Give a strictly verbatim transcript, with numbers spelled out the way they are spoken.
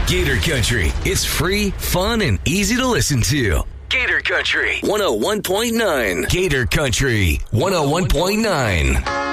Gator Country. It's free, fun, and easy to listen to. Gator Country one oh one point nine. Gator Country one oh one point nine.